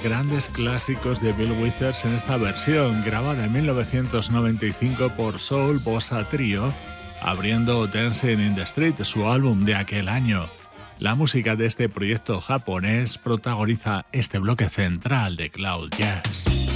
grandes clásicos de Bill Withers en esta versión, grabada en 1995 por Soul Bossa Trio, abriendo Dancing in the Street, su álbum de aquel año. La música de este proyecto japonés protagoniza este bloque central de Cloud Jazz.